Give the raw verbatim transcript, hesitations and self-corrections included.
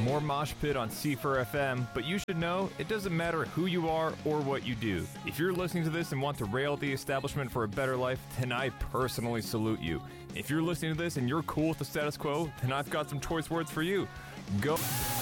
More Mosh Pit on C four F M, but you should know it doesn't matter who you are or what you do. If you're listening to this and want to rail at the establishment for a better life, then I personally salute you. If you're listening to this and you're cool with the status quo, then I've got some choice words for you. Go...